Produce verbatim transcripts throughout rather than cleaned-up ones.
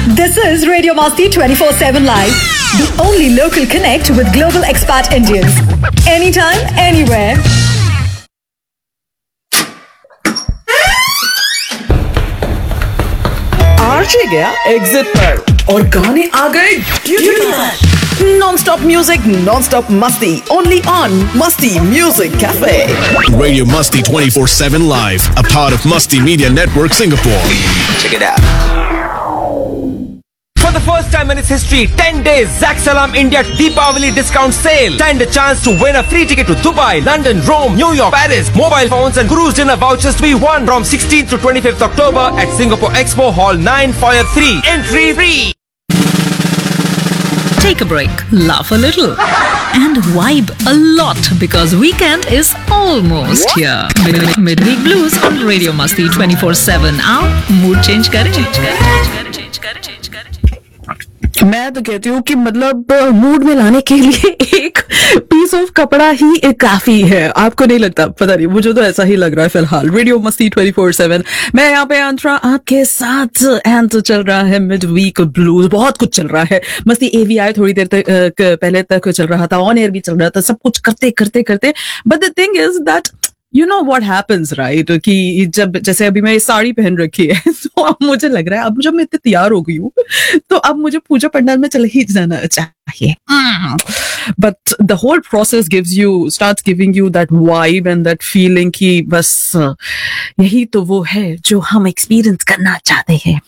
This is Radio Masti twenty-four seven Live, the only local connect with global expat Indians. Anytime, anywhere. RJ गया exit पर और गाने आ गए non stop music, non stop मस्ती, only on मस्ती music cafe. Radio Masti twenty-four seven Live, a part of Masti Media Network Singapore. Check it out. For the first time in its history, ten days Zack Salam India Deepavali discount sale. Stand a chance to win a free ticket to Dubai, London, Rome, New York, Paris, mobile phones and cruise dinner vouchers to be won from sixteenth to twenty-fifth October at Singapore Expo Hall nine, Foyer three. Entry free. Take a break, laugh a little, and vibe a lot because weekend is almost here. Mid- Midweek Blues on Radio Masti twenty-four seven. आओ mood change करें. Change करें, change करें, change करें, change करें. मैं तो कहती हूँ कि मतलब मूड में लाने के लिए एक पीस ऑफ कपड़ा ही काफी है. आपको नहीं लगता? पता नहीं, मुझे तो ऐसा ही लग रहा है फिलहाल. रेडियो मस्ती ट्वेंटी फोर सेवन, मैं यहाँ पे अंतरा आपके साथ. एंड चल रहा है मिड वीक ब्लूज, बहुत कुछ चल रहा है. मस्ती एवीआई थोड़ी देर तक पहले तक चल रहा था, ऑन एयर भी चल रहा था, सब कुछ करते करते करते. But the thing is that you know what happens right, कि जब जैसे अभी मैं साड़ी पहन रखी है तो अब मुझे लग रहा है अब जब मैं इतनी तैयार हो गई हूँ तो अब मुझे पूजा पंडाल में चले ही जाना चाहिए. But the whole process gives you starts giving you that vibe and that feeling कि बस यही तो वो है जो हम एक्सपीरियंस करना चाहते हैं.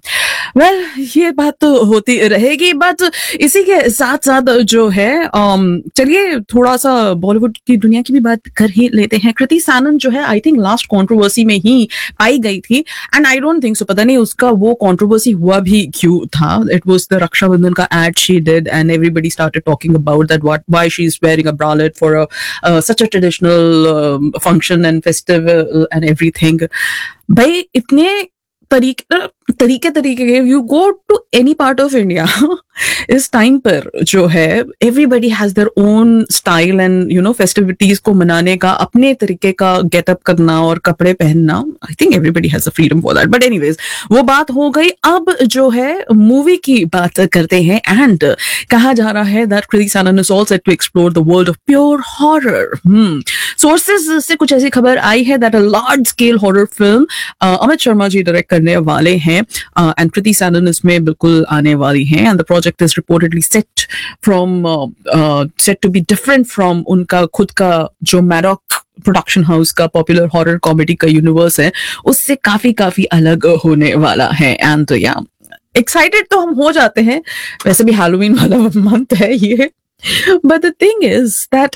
वेल well, ये बात तो होती रहेगी. बट इसी के साथ साथ जो है um, चलिए थोड़ा सा बॉलीवुड की दुनिया की भी बात कर ही लेते हैं. कृति सैनन जो है आई थिंक लास्ट कंट्रोवर्सी में ही आई गई थी and I don't think so, पता नहीं उसका वो कंट्रोवर्सी हुआ भी क्यों था. इट वाज द रक्षाबंधन का add she did and everybody started talking about that what why she is wearing a bralette for a such a traditional function and festival and everything. भाई इतने तरीके तरीके तरीके के you go to any part of India इस time पर जो है everybody has their own style and you know festivities को मनाने का अपने तरीके का गेटअप करना और कपड़े पहनना. I think everybody has a freedom for that. But anyways वो बात हो गई. अब जो है मूवी की बात करते हैं एंड कहा जा रहा है that Kriti Sanon is all set to explore the world of pure horror. Sources से कुछ ऐसी खबर आई है that a large scale horror film Amit Sharma ji direct करने वाले हैं एंड कृति सैनन इसमें बिल्कुल आने वाली हैं and the project is reportedly set from set to be different from उनका खुद का जो मैरॉक प्रोडक्शन हाउस का पॉपुलर हॉरर कॉमेडी का यूनिवर्स है, उससे काफी काफी अलग होने वाला है. एंड या एक्साइटेड तो हम हो जाते हैं, वैसे भी हैलोवीन वाला मंथ है ये. But the thing is that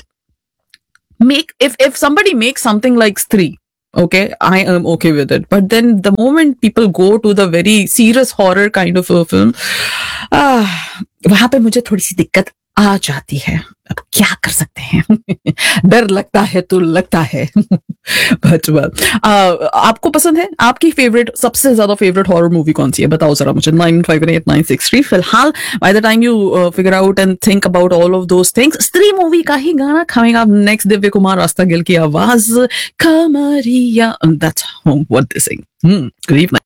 make if if somebody makes something like Stree, okay, I am okay with it. But then the moment people go to the very serious horror kind of a film, ah, वहां पे मुझे थोड़ी सी दिक्कत आ जाती है. अब क्या कर सकते हैं डर लगता है तो लगता है. बट आपको पसंद है? आपकी फेवरेट सबसे ज्यादा फेवरेट हॉरर मूवी कौन सी है? बताओ जरा मुझे. Nine five eight nine six three. फिलहाल by the time you figure out and think about all of those things, स्त्री मूवी का ही गाना coming up next. Divya Kumar रास्ता गिल की आवाज, कमरिया. That's what they Singh. Good evening.